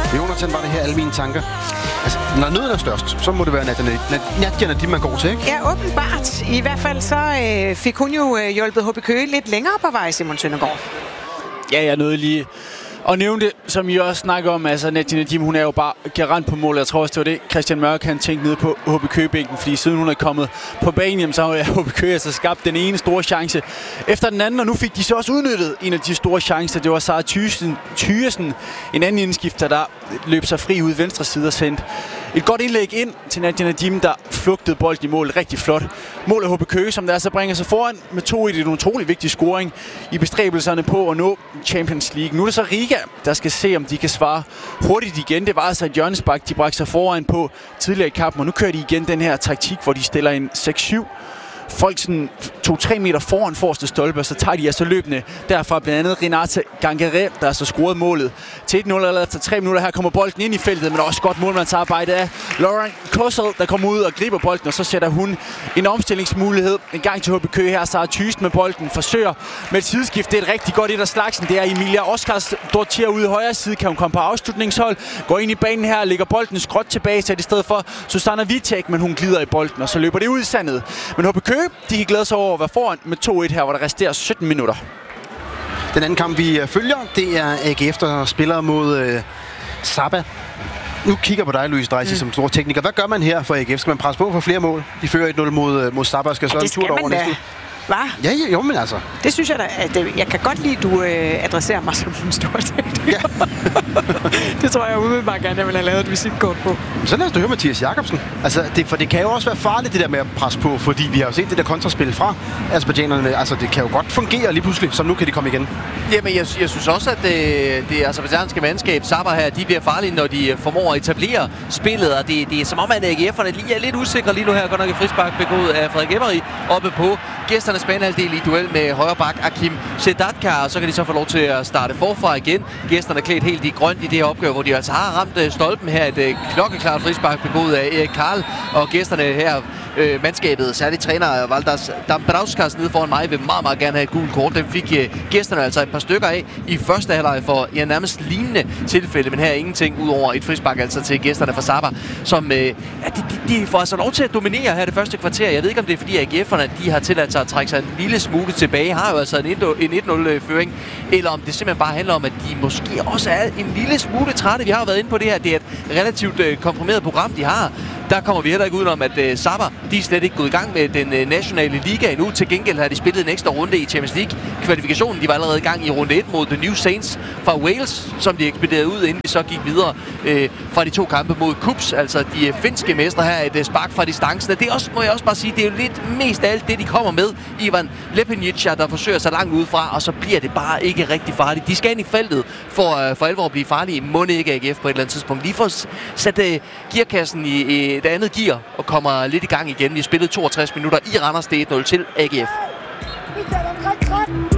Jonathan, var det her alle mine tanker? Altså, når nøden er størst, så må det være Nadia Nadim, man går til, ikke? Ja, åbenbart. I hvert fald så fik hun jo hjulpet HB Køge lidt længere på vej, Simon Søndergaard. Ja, jeg nåede lige og nævne det, som I også snakker om. Altså, Nadia Nadim, hun er jo bare garant på mål. Jeg tror også, det var det, Christian Mørk han tænkte nede på HB Køge-bænken, fordi siden hun er kommet på banen, så har HB Køge altså skabt den ene store chance efter den anden, og nu fik de så også udnyttet en af de store chancer. Det var Sara Thyresen, en anden indskifter, der løb sig fri ud venstre side og sendte et godt indlæg ind til Nadia Nadim, der flugtede bolden i mål. Rigtig flot mål af HB Køge, som der altså bringer sig foran med 2-1 i en utrolig vigtig scoring i bestræbelserne på at nå Champions League. Nu er det så Riga, der skal se, om de kan svare hurtigt igen. Det var altså et hjørnespark, de bragte sig foran på tidligere i kampen, og nu kører de igen den her taktik, hvor de stiller en 6-7 folk sådan 2-3 meter foran forreste stolpe, og så tager de altså løbende derfra, blandt andet Renata Gangare, der altså scorede målet til 1-0 allerede efter 3 minutter. Her kommer bolden ind i feltet, men også godt målmandsarbejde af Lauren Kossel, der kommer ud og griber bolden, og så sætter hun en omstillingsmulighed en gang til HB Køge. Her Sara Thyresen med bolden, forsøger med et sideskift. Det er et rigtig godt et af slagsen. Det er Emilia Oskars Dortier ude i højre side. Kan hun komme på afslutningshold, går ind i banen her, lægger bolden skråt tilbage til i stedet for Susanna Vitek, men hun glider i bolden, og så løber det ud i sandet. Men HB Køge, de kan glæde sig over at være foran med 2-1 her, hvor der resterer 17 minutter. Den anden kamp, vi følger, det er AGF, der spiller mod Saba. Nu kigger på dig, Louise Dreisig, som stor tekniker. Hvad gør man her for AGF? Skal man presse på for flere mål? De fører 1-0 mod Saba og skal så en tur over næste. Hvad? Ja, jo, men altså. Det synes jeg da, at jeg kan godt lide, at du adresserer mig som en stor tekniker. Ja. Det tror jeg umiddelbart gerne, jeg vil have lavet et visitkort på. Så lad os da høre Mathias Jakobsen. Altså, det kan jo også være farligt, det der med at presse på, fordi vi har jo set det der kontraspil fra aserbajdsjanerne. Altså, det kan jo godt fungere lige pludselig, som nu kan de komme igen. Jamen, jeg synes også, at det aserbajdsjanske mandskab, Saba her, de bliver farlige, når de formår at etablere spillet. Og det er som om, at AGF'erne lige er lidt usikre lige nu her. Godt nok et frispark begået af Frederik Emery oppe på gæsternes banehalvdel i duel med højre bak Akim Sedatka, og så kan de så få lov til at starte forfra igen. Gæsterne er klædt helt i grønt i det her opgave, hvor de altså har ramt stolpen her. Et klokkeklart frispark begået af Erik Karl, og gæsterne her, mandskabet, særligt træner Valdas Dambrauskas nede foran mig, vil meget, meget gerne have et gult kort. Den fik gæsterne altså et par stykker af i første halvleg for nærmest lignende tilfælde, men her er ingenting ud over et frispark altså til gæsterne fra Saba, som de får altså lov til at dominere her det første kvarter. Jeg ved ikke, om det er fordi AGF'erne de har tilladt sig at trække sig en lille smule tilbage, har jo altså en 1-0-føring, eller om det simpelthen bare handler om, at de måske også er en lille smule trætte. Vi har jo været inde på det her, det er et relativt komprimeret program, de har. Der kommer vi heller ikke udenom, at Saba, de er slet ikke gået i gang med den nationale liga endnu. Til gengæld har de spillet en ekstra runde i Champions League-kvalifikationen. De var allerede i gang i runde 1 mod The New Saints fra Wales, som de ekspederede ud, inden de så gik videre fra de 2 kampe mod KuPS, altså de finske mestre her, et spark fra distancen. Det er også, må jeg også bare sige, det er jo lidt mest af alt det, de kommer med. Ivan Lepenica, der forsøger sig langt udefra, og så bliver det bare ikke rigtig farligt. De skal ind i feltet for alvor at blive farlige. Må ikke AGF på et eller andet tidspunkt. De får sat gearkassen i et andet gear og kommer lidt i gang igen. Vi har spillet 62 minutter i Randers. Det er 1-0 til AGF.